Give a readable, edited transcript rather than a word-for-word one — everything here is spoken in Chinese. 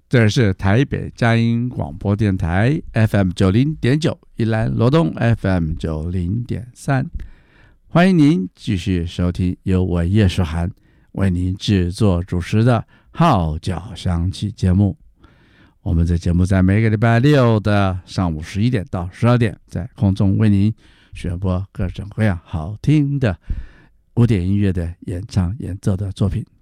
这里是台北佳音广播电台 FM 90.9，宜兰罗东 FM 90.3，欢迎您继续收听由我叶舒涵为您制作主持的号角响起节目。我们这节目在每个礼拜六的上午11点到12点在空中为您选播各种各样好听的古典音乐的演唱演奏的作品。